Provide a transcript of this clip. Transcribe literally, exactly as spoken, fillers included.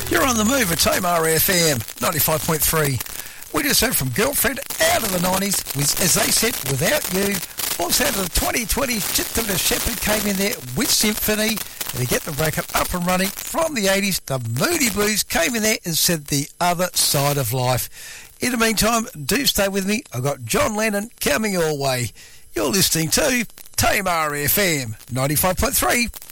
You're on the move at Tamar F M, ninety-five point three. We just heard from Girlfriend out of the nineties, with, as they said, Without You. Also out of the twenty twenties, Chip the Shepherd came in there with Symphony. And to get the bracket up and running from the eighties, the Moody Blues came in there and said The Other Side of Life. In the meantime, do stay with me. I've got John Lennon coming your way. You're listening to Tamar F M, ninety-five point three.